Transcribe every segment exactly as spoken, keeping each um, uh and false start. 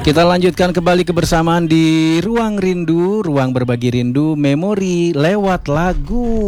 Kita lanjutkan kembali kebersamaan di Ruang Rindu, ruang berbagi rindu, memori lewat lagu.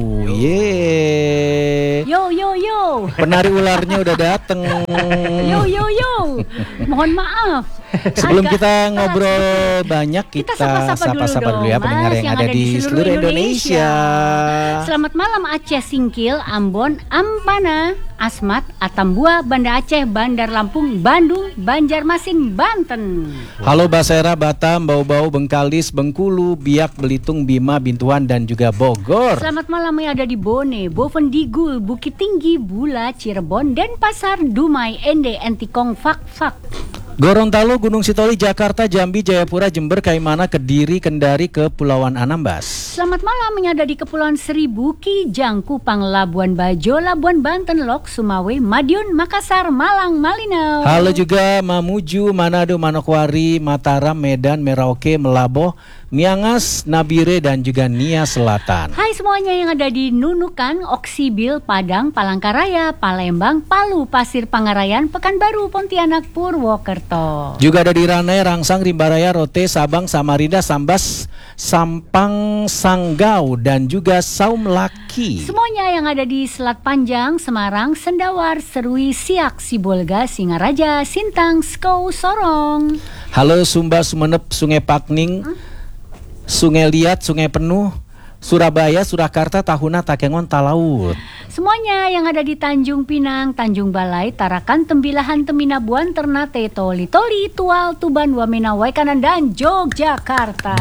Yeay. Yo yo yo. Penari ularnya udah dateng. Yo yo yo. Mohon maaf. Sebelum Agak kita ngobrol banyak, kita, kita sapa-sapa sapa-sapa dulu, dulu ya dong, pendengar Mas, yang, yang ada di seluruh Indonesia. Indonesia. Selamat malam Aceh Singkil, Ambon, Ampana, Asmat, Atambua, Banda Aceh, Bandar Lampung, Bandung, Banjarmasin, Banten. Halo Basera, Batam, Bau-Bau, Bengkalis, Bengkulu, Biak, Belitung, Bima, Bintuan dan juga Bogor. Selamat malam yang ada di Bone, Bovendigul, Bukit Tinggi, Bula, Cirebon, Denpasar, Dumai, Ende, Entikong, Fak Fak. Gorontalo, Gunung Sitoli, Jakarta, Jambi, Jayapura, Jember, Kaimana, Kediri, Kendari, Kepulauan Anambas. Selamat malam yang ada di Kepulauan Seribu, Kijang, Kupang, Labuan Bajo, Labuan Banten, Lok, Sumawe, Madiun, Makassar, Malang, Malinau. Halo juga Mamuju, Manado, Manokwari, Mataram, Medan, Merauke, Melaboh, Miangas, Nabire dan juga Nia Selatan. Hai semuanya yang ada di Nunukan, Oksibil, Padang, Palangkaraya, Palembang, Palu, Pasir Pangarayan, Pekanbaru, Pontianak, Purwokerto. Juga ada di Ranai, Rangsang, Rimbaraya, Rote, Sabang, Samarinda, Sambas, Sampang, Sanggau dan juga Saum Laki. Semuanya yang ada di Selat Panjang, Semarang, Sendawar, Serui, Siak, Sibolga, Singaraja, Sintang, Skou, Sorong. Halo Sumba, Sumenep, Sungai Pakning, hmm? Sungai Liat, Sungai Penuh, Surabaya, Surakarta, Tahuna, Takengon, Talaut. Semuanya yang ada di Tanjung Pinang, Tanjung Balai, Tarakan, Tembilahan, Teminabuan, Ternate, Toli, Toli, Tual, Tuban, Wamena, Waikanan dan Yogyakarta.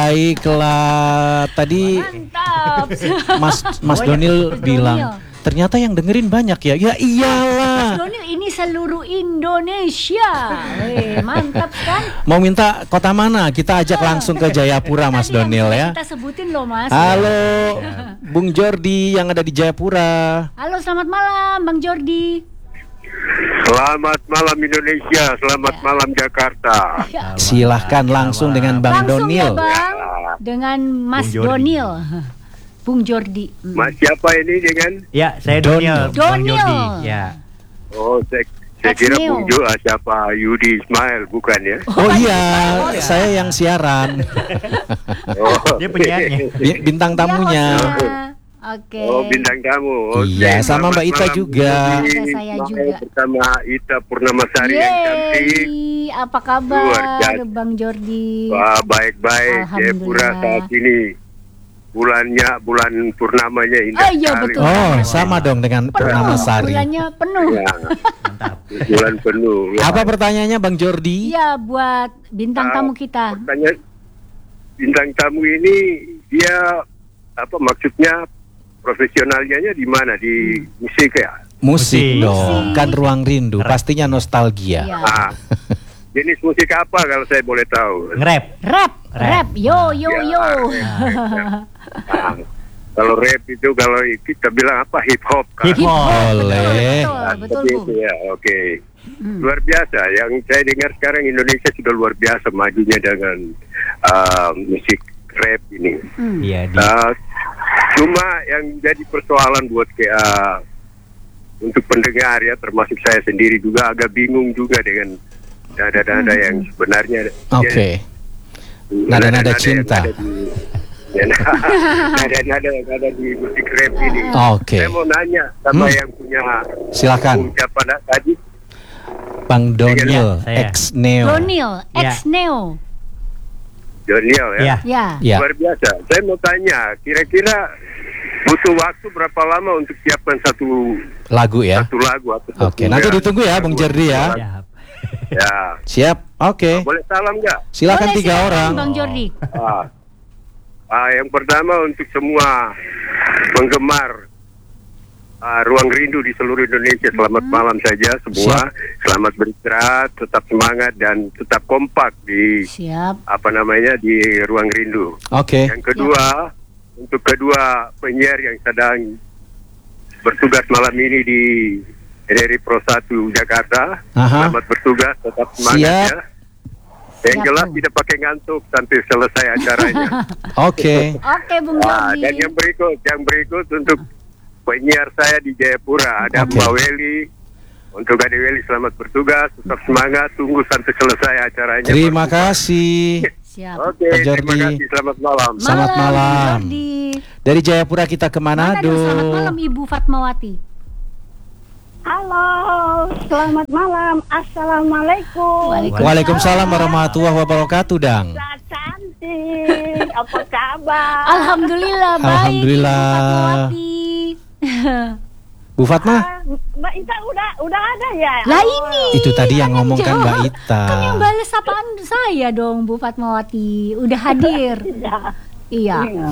Baiklah, tadi mantap. Mas Mas Donil bilang ternyata yang dengerin banyak ya. Ya iyalah. Mas Donil ini seluruh Indonesia. Weh, mantap kan? Mau minta kota mana? Kita ajak langsung ke Jayapura Mas Donil ya. Kita sebutin loh Mas. Halo Bung Jordi yang ada di Jayapura. Halo, selamat malam Bang Jordi. Selamat malam Indonesia, selamat ya. Malam Jakarta. Ya. Silahkan langsung dengan Bang langsung Donil. Ya, Bang. Dengan Mas Donil. Bung Jordi. Hmm. Mas siapa ini dengan? Ya, saya Donil. Donil. Jordi. Ya. Oh, saya, saya kira Bung Jo, ah, siapa Yudi Ismail bukan ya? Oh, oh iya, oh, ya. Saya yang siaran. Oh. Dia penyanyi. Bintang tamunya. Ya, oke. Okay. Oh, bintang tamu. Oh, iya, sama Mbak Ita malam, juga. Ada saya juga. Bersama Ita Purnamasari yang cantik. Apa kabar Bang Jordi? Wah, baik-baik. Jayapura saat ini bulannya, bulan purnamanya indah. Oh, iya, betul. Oh, sama dong dengan Purnamasari. Bulannya penuh. Ya. Mantap. Bulan penuh. Ya. Apa pertanyaannya Bang Jordi? Iya, buat bintang nah, tamu kita. Pertanyaan bintang tamu ini dia apa maksudnya profesionalnya di mana? Di hmm. musik ya? Musik, musik dong. Musik. Kan Ruang Rindu, pastinya nostalgia. Ya. Ah. Jenis musik apa kalau saya boleh tahu? Rap. Rap, rap, yo yo ya, yo. Nah, kalau rap itu kalau kita bilang apa hip hop kan? Hip hop boleh. Nah, betul, betul, betul ya, oke. Okay. Hmm. Luar biasa. Yang saya dengar sekarang Indonesia sudah luar biasa majunya dengan uh, musik rap ini. Iya. Hmm. Uh, cuma yang jadi persoalan buat kayak uh, untuk pendengar ya, termasuk saya sendiri juga agak bingung juga dengan nada-nada hmm. yang sebenarnya. Oke. Okay. Nada-nada cinta. Nada-nada yang ada di musik rap ini. Oke. Okay. Saya mau nanya sama hmm. yang punya. Silakan. Siapa tadi? Bang Donil, ex Neo. Donil, ex Neo. Donil ya. Ya. Ya. Luar biasa. Saya mau tanya, kira-kira butuh waktu berapa lama untuk siapkan satu lagu ya? Satu lagu atau satu. Oke, nanti ditunggu ya Bung Jordi ya. Ya. Siap. Oke. Okay. Boleh salam nggak? Silakan Boleh, tiga silakan, orang. Bang Jordi. Ah. Ah, yang pertama untuk semua penggemar ah, Ruang Rindu di seluruh Indonesia, selamat hmm. malam saja semua. Siap. Selamat beristirahat, tetap semangat dan tetap kompak di Siap. apa namanya di Ruang Rindu. Oke. Okay. Yang kedua, Siap. untuk kedua penyiar yang sedang bertugas malam ini di R R I Pro satu Jakarta. Aha. Selamat bertugas, tetap semangat. Siap. Ya. Yang Siap. jelas tidak pakai ngantuk sampai selesai acaranya. Oke. Oke, Bung Nah, Jordi. dan yang berikut, yang berikut untuk penyiar saya di Jayapura ada Okay. Mbak Weli, untuk Ade Weli selamat bertugas, tetap semangat, tunggu sampai selesai acaranya. Terima kasih. Siap. Oke, terima kasih, selamat malam. Selamat malam. Jordi. Dari Jayapura kita ke Manado. Manado, selamat malam Ibu Fatmawati. Halo, selamat malam. Assalamualaikum. Waalaikumsalam. Waalaikumsalam warahmatullahi wabarakatuh, Dang. Mbak cantik, apa kabar? Alhamdulillah baik. Alhamdulillah. Ibu Fatmawati. Bu Fatma? Ah, Mbak Ita udah udah ada ya? Lah ini. Itu tadi yang ngomong kan jawab. Mbak Ita. Kan yang balas sapaan saya dong Bu Fatmawati. Udah hadir. Iya. Iya. Iya.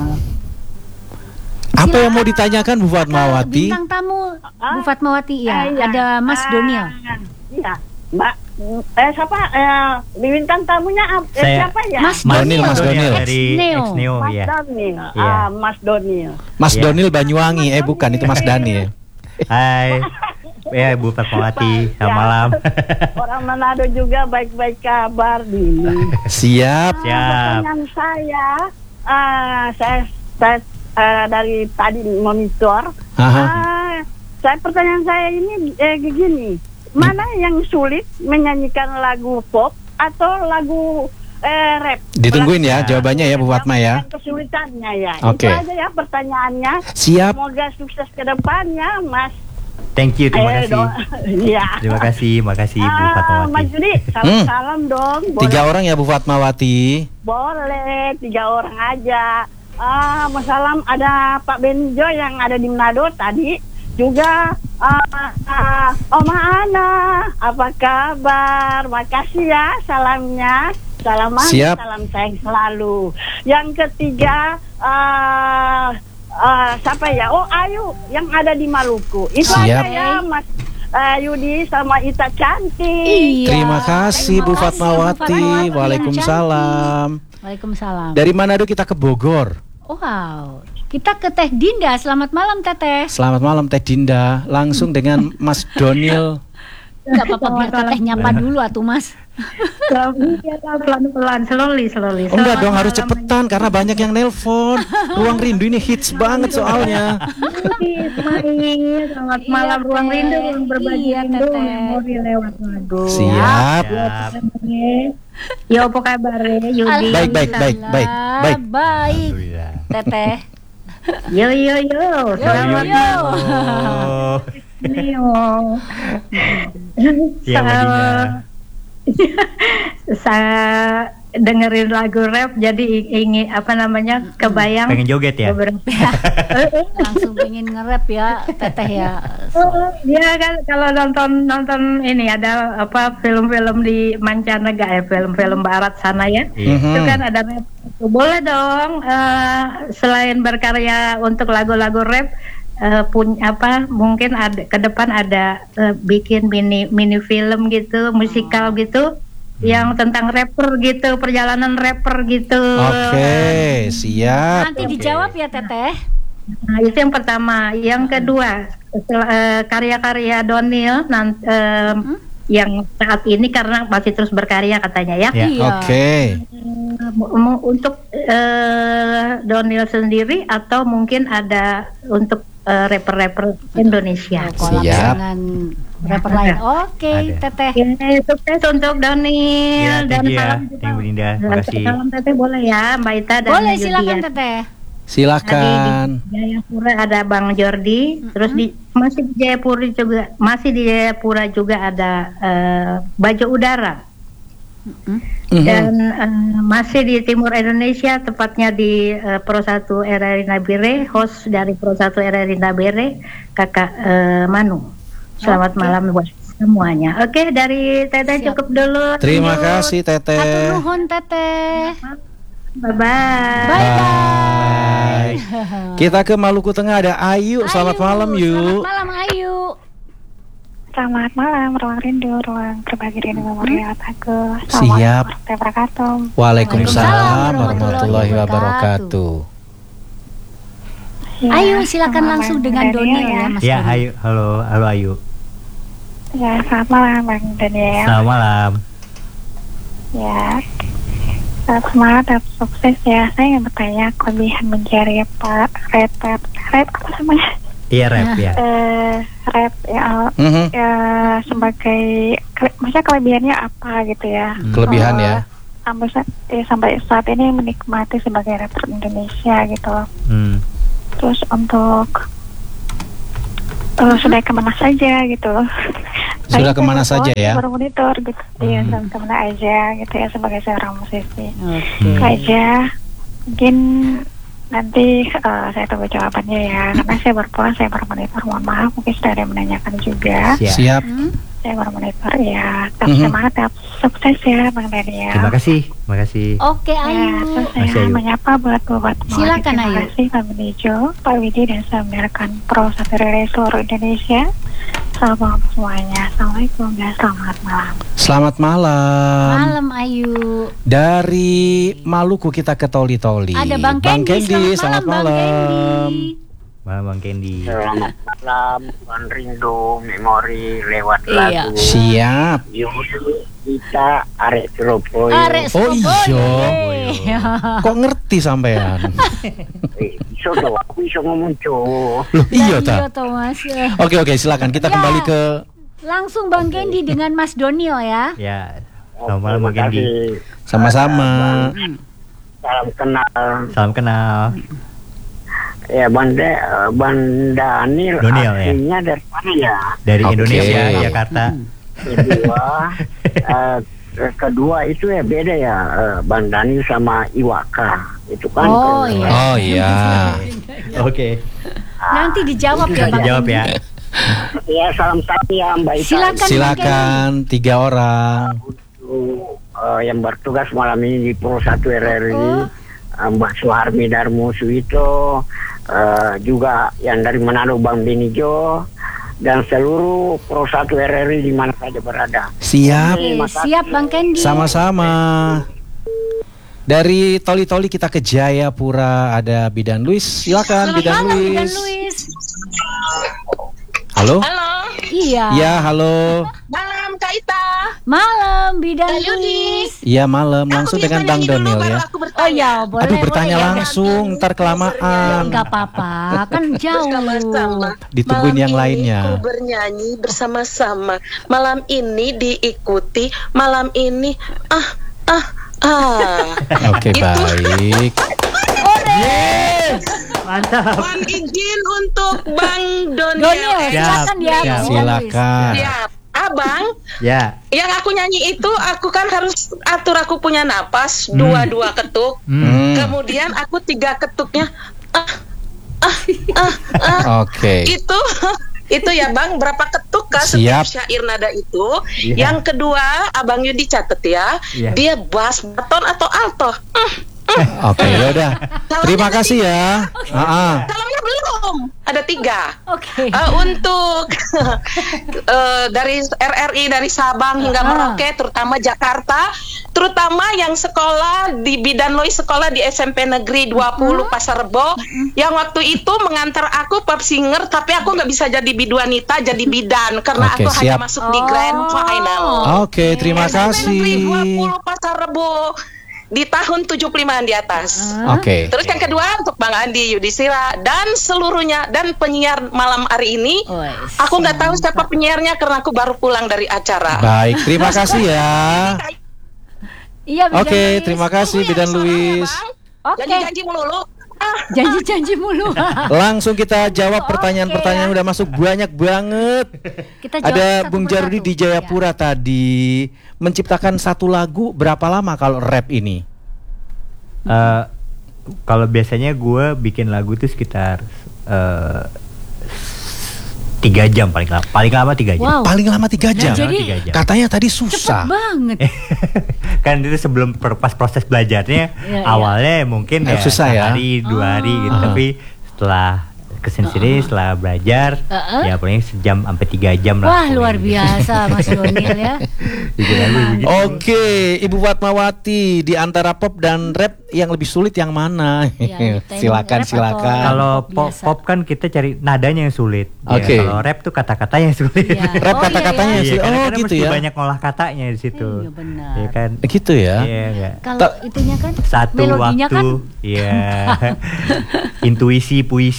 Apa yang mau ditanyakan Bu Fatmawati? Bintang tamu Bu Fatmawati ya. Ah, iya. Ada Mas Ah, Doniel. Iya, Mbak. Eh siapa? Eh, bintang tamunya ap- eh, Saya. siapa ya? Mas Donil, Mas Donil. Dari Ex-Neo. Ex-Neo, Mas ya. Donil. Iya. Ah, Mas Donil. Mas Iya. Donil Banyuwangi. Eh bukan, itu Mas Dani ya. Hai. Ya, Bu Fatmawati, selamat malam. Orang Manado juga baik-baik kabar nih. Siap. Ah, Siap. Pertanyaan saya, ah, saya, saya ah, dari tadi monitor. Aha. Ah, saya pertanyaan saya ini eh, begini, mana yang sulit menyanyikan lagu pop atau lagu eh, rap? Ditungguin ya Lagu- jawabannya ya Bu Fatma ya. Yang kesulitannya ya. Oke. Itu aja ya pertanyaannya. Siap. Semoga sukses ke depannya, Mas. Thank you, terima Eh, kasih. do- Iya. Terima kasih, makasih Bu Ah, Mas Fatmawati. Judi, salam-salam dong. Boleh? Tiga orang ya Bu Fatmawati. Boleh, tiga orang aja. Ah, masalam ada Pak Benjo yang ada di Manado tadi. Juga ah, ah, Oma Ana, apa kabar? Makasih ya salamnya. Salam manis, Siap. salam sayang selalu. Yang ketiga, ah, ah, siapa ya? Oh, Ayu yang ada di Maluku. Itu Siap. aja ya, Mas ah, Yudi sama Ita cantik. Iya. Terima kasih Bu Terima kasih, Bu Fatmawati. Fatmawati. Waalaikumsalam. Waalaikumsalam. Dari Manado kita ke Bogor. Wow. Kita ke Teh Dinda. Selamat malam Teteh. Selamat malam Teh Dinda. Langsung dengan Mas Donil. Enggak apa-apa biar Teteh nyapa dulu atuh Mas. Pelan-pelan, slowly, slowly. Enggak Selamat dong, harus malam. cepetan karena banyak yang nelpon. Ruang Rindu ini hits banget soalnya. Ismail, selamat Iya, malam. Ruang Teh. rindu, ruang berbagi Iya, rindu. Teteh. Memori lewat lagu. Siap. Siap. Yo, apa kabar ya, Yudi? Baik, baik, baik, baik, baik. Baik. Alhamdulillah. Teteh. Yo, yo, yo. Selamat yo. Oh. Neo. Iya, Mbak Dinda. Saya dengerin lagu rap jadi ingin apa namanya kebayang Pengen joget ya? beberapa Langsung pengen nge-rap ya Teteh ya. Oh, dia kan kalau nonton nonton ini ada apa film-film di mancanegara, eh, film-film barat sana ya, Iya. Mhm. itu kan ada rap. Boleh dong eh, selain berkarya untuk lagu-lagu rap, eh, punya apa mungkin ada ke depan ada eh, bikin mini mini film gitu, musikal gitu. Yang tentang rapper gitu, perjalanan rapper gitu. Oke, siap. Nanti dijawab ya Teteh. Nah, itu yang pertama. Yang kedua, setelah, eh, karya-karya Donil nanti eh, yang saat ini karena masih terus berkarya katanya ya. Ya. Iya. Oke. Eh, mu- mu- untuk eh, Donil sendiri atau mungkin ada untuk eh, rapper-rapper Indonesia. Kolab Siap. dengan rapper lain. Oke, Ada. Teteh. Oke, sukses untuk Donil Iya, dan thank you ya. salam Thank you, Bu Dinda. juga. Makasih. Salam Teteh boleh ya, Mbak Ita dan Boleh Yudi silakan ya. Teteh. Silakan. Di Jayapura ada Bang Jordi, terus di masih di Jayapura juga masih di Jayapura juga ada eh, Bajo Udara. Mhm. Dan eh, masih di timur Indonesia, tepatnya di eh, Pro satu R R I Nabire, host dari Pro satu R R I Nabire, Kakak eh, Manu. Selamat Oke. malam buat semuanya. Oke, dari Teteh Siap. cukup dulu. Terima Lanjut. kasih Hatur Teteh. nuhun Teteh. Bye bye. Bye bye. Bye. Kita ke Maluku Tengah ada Ayu. Selamat Ayu, malam yuk. Selamat malam Ayu. Selamat malam, ruang rindu, ruang berbagi rindu memori lewat aku. Siap. Assalamualaikum warahmatullahi wabarakatuh. Waalaikumsalam warahmatullahi wabarakatuh. Ya, Ayu silakan selamat langsung malam, dengan Daniel Donil ya. ya Mas. Ya, Doni. Ayu. Halo, halo Ayu. Ya, selamat malam Bang Daniel. Selamat malam. Ya, tetap semangat, tetap sukses ya. Saya ingin bertanya kelebihan menjadi pak rapper, rap apa namanya? Iya, rap ya. Eh, rap ya, Mhm. ya sebagai kele- maksudnya kelebihannya apa gitu ya? Kelebihan Eh, ya. Sampai sa- ya, sampai saat ini menikmati sebagai rapper Indonesia gitu loh. Hmm. Terus untuk uh, sudah kemana saja gitu loh. Sudah Saya kemana sebagai saja ya? baru monitor gitu. Iya, Hmm. sudah kemana aja gitu ya sebagai seorang musisi. Oke. Itu aja. Mungkin nanti uh, saya tunggu jawabannya ya. Karena saya baru pulang, saya baru monitor. Mohon maaf, mungkin sudah ada yang menanyakan juga. Siap. Siap. Hmm? Saya baru monitor ya. Tetap Mhm. semangat, tetap sukses ya Bang Daniel. Terima kasih, terima kasih. Oke, Ya, Ayu. terus saya Masih, Ayu. menyapa buat buat Silakan, Terima Ayu. kasih Pak Benijo, Pak Widi dan saya mendengarkan Pro Satu Relay seluruh Indonesia. Selamat malam semuanya. Assalamualaikum dan selamat malam. Selamat malam. Malam Ayu. Dari Maluku kita ke Toli-Toli. Ada Bang Kendi. selamat malam. Bang Kendi. Malam Bang Kendi. Selamat malam, Tuan Rindu Memori lewat Iya. lagu. Siap. Judul kita Arek Surabaya. Arek Oh, Surabaya. iya. Kok ngerti sampean? Eh, bisa dong, aku bisa ngomong cowok. Loh, iya Iya ta. toh, Mas. Oke oke, silakan kita Ya. kembali ke Langsung Bang Kendi dengan Mas Donil ya. Ya, selamat malam Bang Terima Kendi. kasih. sama-sama. Salam kenal. Salam kenal. Ya, Banda, Banda Anil Donil, ya? aslinya dari mana ya? Dari Oke. Indonesia, Jakarta. Kedua, eh, kedua itu ya beda ya, eh, Bang Daniel sama Iwaka. Itu kan. Oh, eh, iya. Oh iya. Oke. Nanti dijawab ya Bang Jawab ya. Kendi. Ya, salam tanya Mbak Ita. Silakan. Silakan tiga orang. Untuk, eh, yang bertugas malam ini di Pro Satu R R I, Oh. eh, Mbak Suharmi Darmo Suito, eh, juga yang dari Manado Bang Benijo, dan seluruh Pro Satu R R I di mana saja berada. Siap. Oke, siap Bang Kendi. Sama-sama. Dari Toli-Toli kita ke Jayapura, ada Bidan Luis. Silakan Bidan Halo Bidan Luis. Luis. Halo? Halo, Iya. Ya, halo. malam Kak Ita. Malam Bidan Kak Yudi. Luis. Iya, malam langsung Aku dengan bisa Bang nyanyi dulu, Donil baru ya. aku bertanya. Oh ya, boleh. Aduh, bertanya boleh, ya. langsung, ntar kelamaan. Enggak apa-apa, kan jauh. Bersama-sama. Ditungguin Malam yang ini lainnya. Ku bernyanyi bersama-sama. Malam ini diikuti. Malam ini ah ah ah. Oke, Itu. baik. Mantap. Mohon izin untuk Bang Donil. Donil, Eh, silakan ya. Siap. Bidan Luis. Silakan. Siap. Abang, Ya. yang aku nyanyi itu aku kan harus atur aku punya napas dua-dua ketuk. Hmm. Kemudian aku tiga ketuknya ah ah ah ah. Oke. Itu itu ya Bang, berapa ketuk kah Siap. setiap syair nada itu? Iya. Yang kedua, Abang Yudi catet ya. Iya. Dia bass, baton atau alto? Hmm, Oke, ya udah. Terima kasih ya. Ah, ah. salamnya belum. Ada tiga. Oke. Eh, untuk eh, dari R R I dari Sabang hingga Ah. Merauke, terutama Jakarta, terutama yang sekolah di Bidan Lois, sekolah di S M P Negeri dua puluh Pasar Rebo, yang waktu itu mengantar aku pop singer, tapi aku nggak bisa jadi biduanita, jadi bidan karena Oke, aku hanya siap. masuk di grand Oh. final. Oke, terima S M P Negeri kasih. dua puluh Pasar Rebo di tahun tujuh puluh limaan di atas. Oke. Terus yang kedua untuk Bang Andi Yudhistira dan seluruhnya dan penyiar malam hari ini. Wes, Aku nggak tahu siapa penyiarnya karena aku baru pulang dari acara. Baik, terima kasih ya. Iya, Bidan Oke, Luis. terima kasih Tunggu ya Bidan suaranya, Luis. Bang. Oke. Janji-janji melulu. Ah, Janji-janji mulu. Langsung kita jawab Oke, pertanyaan-pertanyaan ya. udah masuk banyak banget. Kita jawab Ada satu Bung persatu. Jarudi di Jayapura tadi menciptakan satu lagu berapa lama kalau rap ini? Eh, kalau biasanya gue bikin lagu tuh sekitar eh, tiga jam paling lama. Paling lama tiga jam. Wow. Paling lama tiga jam. jadi tiga jam. Katanya tadi Cepet susah. banget. Kan itu sebelum per- pas proses belajarnya Iya, iya. awalnya mungkin Eh, ya susah ya. sehari dua hari gitu, Ah. tapi setelah kesini sini setelah belajar Uh-uh. ya paling sejam sampai tiga jam lah. Wah, pokoknya luar gitu. biasa Mas Donil ya. Bikin lagu begitu. Oke, Ibu Fatmawati, di antara pop dan rap yang lebih sulit yang mana? Ya, kita yang silakan, rap atau- silakan. Kalau Pop pop, biasa. pop kan kita cari nadanya yang sulit. Ya, Oke. kalau rap tuh kata-katanya yang sulit. Iya. Rap Oh, kata-katanya iya, sih. Iya, karena, Oh, karena gitu mesti ya. banyak ngolah katanya di situ. Iya, benar. Iya kan? Gitu ya. Iya, enggak. Kalau Ta- itunya kan Satu melodinya waktu, kan iya. Intuisi, puisi.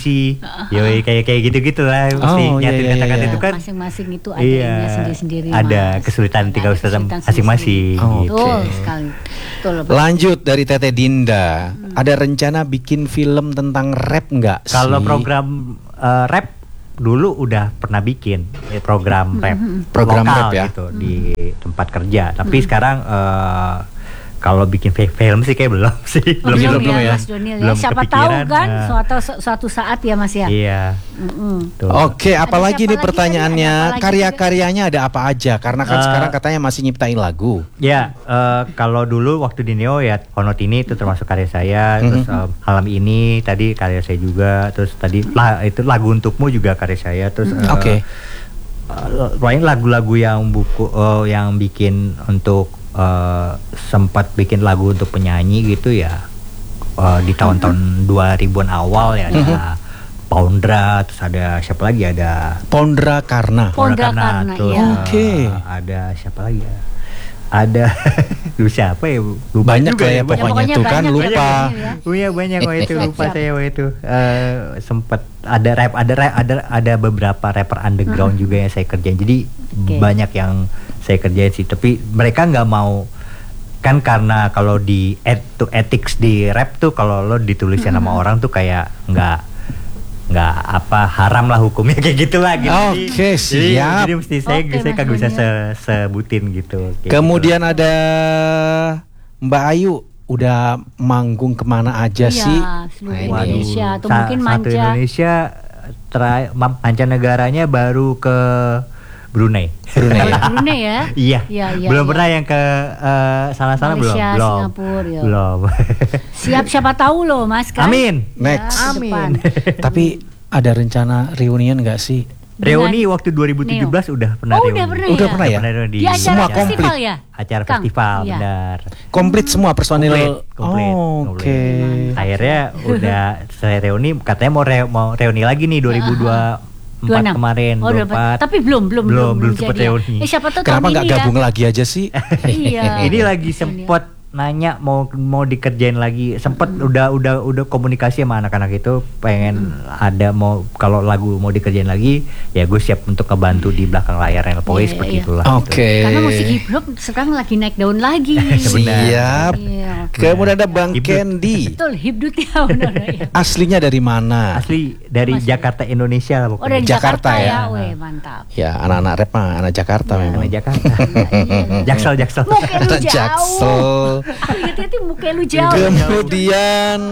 Yoi, kayak kayak gitu-gitu lah. Mesti Oh, iya, nyatin iya, kata-kata iya. itu kan. Masing-masing itu ada Iya, ininya sendiri-sendiri. ada Mas. kesulitan tinggal Ada kesulitan masing-masing. sendiri-sendiri. gitu. Betul Oke. sekali. Betul. Pak. Lanjut dari Teteh Dinda. Ada rencana bikin film tentang rap nggak sih? Kalau program uh, rap dulu udah pernah bikin eh, program rap, Program lokal rap ya? gitu di tempat kerja. Tapi sekarang uh, kalau bikin fi- film sih kayak belum sih. Oh, Belum, belum ya? Mas Donil ya. Belum Siapa kepikiran, tahu kan nah. suatu suatu saat ya Mas ya. Iya. Mm-mm. Tuh. Oke, Ada apalagi siapa nih lagi pertanyaannya, tadi? Ada apa lagi karya-karyanya ada apa aja? Karena kan Eh, sekarang katanya masih nyiptain lagu. Ya, eh, kalau dulu waktu di Neo ya Honot ini itu termasuk karya saya, terus Mhm. eh, Malam ini tadi karya saya juga, terus tadi lah itu Lagu Untukmu juga karya saya, terus eh, Oke. eh, paling lagu-lagu yang buku eh, yang bikin untuk eh, sempat bikin lagu untuk penyanyi gitu ya eh, di tahun-tahun dua ribuan awal ya ada Poundra, terus ada siapa lagi, ada Pondra Karna. Pondra Karna, terus, iya. eh, Oke. ada siapa lagi ya? Ada Duh, siapa ya? Lupa Banyak juga lah ya Banyak. pokoknya pokoknya tuh kan banyak ya, lupa. banyak ya. Oh iya banyak waktu itu Siap, lupa siap. saya waktu itu. Eh, sempat ada rap ada rap ada ada beberapa rapper underground juga yang saya kerjain. Jadi Oke. banyak yang saya kerjain sih. Tapi mereka nggak mau kan karena kalau di et, tuh ethics di rap tuh kalau lo ditulisnya nama orang tuh kayak nggak nggak apa haram lah hukumnya kayak gitulah gitu. Oke, Jadi- jadi- siap. Jadi mesti saya Oke, saya Mas kagak bisa Daniel. se- sebutin gitu. kayak Kemudian ada Mbak Ayu, udah manggung kemana aja Iya, sih? seluruh Nah, ini. Indonesia atau Sa- mungkin satu manca. Indonesia tera- ma- mancanegaranya baru ke Brunei. Brunei. Kalau Brunei ya. Iya. Iya, iya, belum iya. pernah yang ke eh, sana-sana belum. Malaysia, Belum. Singapura, ya. Belum. Siap siapa tahu loh Mas kan. Amin. Next. Ya, ke depan. Tapi ada rencana reunian nggak sih? Reuni waktu dua ribu tujuh belas udah pernah Oh, reuni. udah pernah Udah ya? pernah ya? reuni Di acara Semua festival komplit. ya? Acara Kang? festival, Iya. benar. Komplit semua personil. Komplit, komplit, Oh, komplit. Oke. Akhirnya udah saya reuni, katanya mau re- mau reuni lagi nih dua ribu dua puluh empat dua puluh enam. kemarin, Oh, dua udah, puluh empat. tapi belum belum Belum, belum jadi sempet ya. reuni. Eh siapa tahu Kenapa tahun nggak ini gabung ya. lagi aja sih? Iya. Ini lagi sempet nanya mau mau dikerjain lagi, sempet udah udah udah komunikasi sama anak-anak itu pengen ada mau kalau lagu mau dikerjain lagi ya gue siap untuk ngebantu di belakang layarnya pokoknya Iya, seperti iya. itulah. Oke. Karena musik hip hop sekarang lagi naik daun lagi. Siap. Iya. Kemudian ada Bang Hibdut. Candy. Betul, hibdut ya benar ya. Aslinya dari mana? Asli dari Masih. Jakarta Indonesia lah Oh pokoknya. dari Jakarta Jakarta, ya? ya. Weh, mantap. Ya, anak-anak rap mah anak Jakarta Iya. memang. Namanya Jakarta. Iya. Jaksel Jaksel. Muka lu Anak jauh. Jaksel. Hati-hati muka lu jauh. Kemudian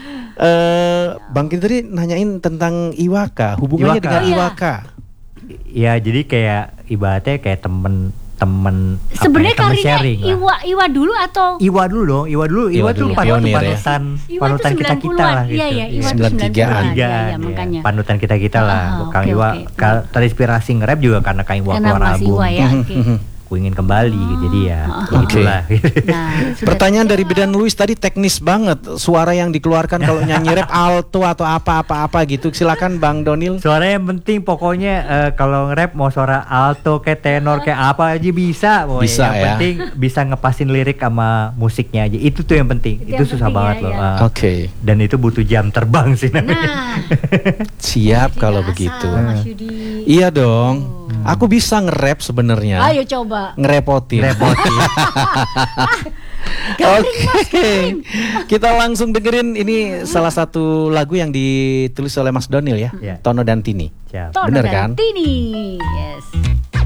eh Bang Candy tadi nanyain tentang Iwaka, hubungannya Iwaka. dengan Oh, iya. Iwaka. Ya jadi kayak ibaratnya kayak temen temen apa Sebenarnya ya, temen karirnya sharing lah. Iwa Iwa dulu atau Iwa dulu dong, Iwa dulu, Iwa, Iwa tuh dulu, panutan pionir ya. panutan, Iwa panutan tuh kita kita lah gitu. Iya, iya, Iwa tuh sembilan tigaan. sembilan puluhan, Tigaan, iya, iya, ya. makanya. Panutan kita kita Ah, lah. ah, Kang oke, Iwa oke. ka- terinspirasi nge-rap juga karena Kang Iwa Karena keluar Mas album. Iwa ya. Oke. Ku ingin kembali, jadi ya Ah, begitulah. Nah, sudah- Pertanyaan dari Bidan Luis tadi teknis banget. Suara yang dikeluarkan kalau nyanyi rap alto atau apa-apa-apa gitu. Silakan Bang Donil. Suara yang penting pokoknya eh, kalau nge-rap mau suara alto kayak tenor kayak apa aja bisa. Pokoknya. Bisa, yang ya. penting bisa ngepasin lirik sama musiknya aja. Itu tuh yang penting. Itu Itu, yang susah penting banget ya, loh. ya. Ah. Oke. Dan itu butuh jam terbang sih namanya. Nah, Siap kalau tidak begitu. asal, Mas Yudi. Iya dong. Aku bisa nge-rap sebenarnya. Ayo coba. Ngerepotin. Repotin. Oke. Kita langsung dengerin ini salah satu lagu yang ditulis oleh Mas Donil ya. Ya. Tono dan Tini. Siap. Tono Bener dan kan? Tini. Yes.